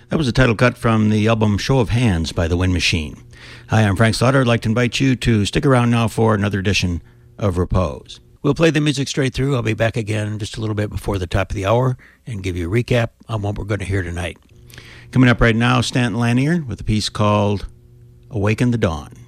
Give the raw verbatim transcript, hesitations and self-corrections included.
That was a title cut from the album Show of Hands by The Wind Machine. Hi, I'm Frank Slaughter. I'd like to invite you to stick around now for another edition of Repose. We'll play the music straight through. I'll be back again just a little bit before the top of the hour and give you a recap on what we're going to hear tonight. Coming up right now, Stanton Lanier with a piece called Awaken the Dawn.